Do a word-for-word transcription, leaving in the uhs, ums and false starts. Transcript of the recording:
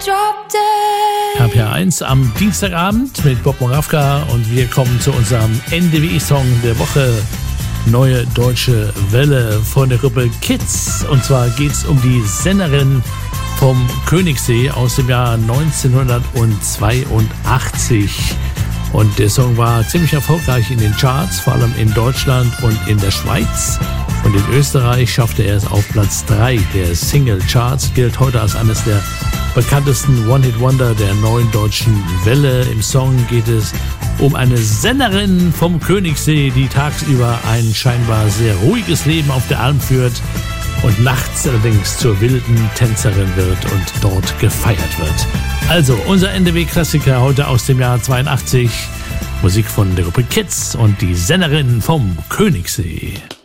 K P eins am Dienstagabend mit Bob Moravka und wir kommen zu unserem N D W I-Song der Woche. Neue deutsche Welle von der Gruppe Kids. Und zwar geht es um die Sängerin vom Königssee aus dem Jahr neunzehnhundertzweiundachtzig. Und der Song war ziemlich erfolgreich in den Charts, vor allem in Deutschland und in der Schweiz. Und in Österreich schaffte er es auf Platz drei der Single-Charts, gilt heute als eines der bekanntesten One-Hit-Wonder der neuen deutschen Welle. Im Song geht es um eine Sängerin vom Königssee, die tagsüber ein scheinbar sehr ruhiges Leben auf der Alm führt und nachts allerdings zur wilden Tänzerin wird und dort gefeiert wird. Also unser N D W-Klassiker heute aus dem Jahr zweiundachtzig, Musik von der Gruppe Kids und die Sängerin vom Königssee.